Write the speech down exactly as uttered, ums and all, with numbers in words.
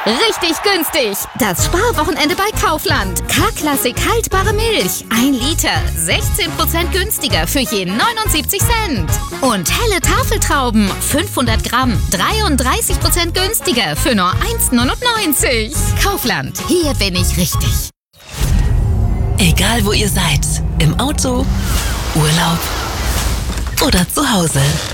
Richtig günstig. Das Sparwochenende bei Kaufland. K-Klassik haltbare Milch. ein Liter. sechzehn Prozent günstiger für je neunundsiebzig Cent. Und helle Tafeltrauben. fünfhundert Gramm. dreiunddreißig Prozent günstiger für nur eins neunundneunzig. Kaufland. Hier bin ich richtig. Egal wo ihr seid. Im Auto, Urlaub oder zu Hause.